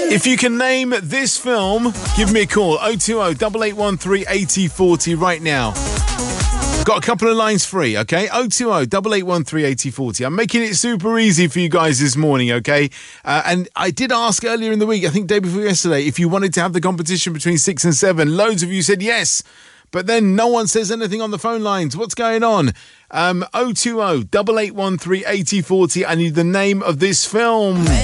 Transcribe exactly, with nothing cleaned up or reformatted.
If you can name this film, give me a call. oh two oh, eight eight one three, eight oh four oh right now. Got a couple of lines free, okay? oh two oh, eight eight one three, eight oh four oh. I'm making it super easy for you guys this morning, okay? Uh, and I did ask earlier in the week, I think day before yesterday, if you wanted to have the competition between six and seven. Loads of you said yes. But then no one says anything on the phone lines. What's going on? Um, oh two oh, eight eight one three, eight oh four oh. I need the name of this film.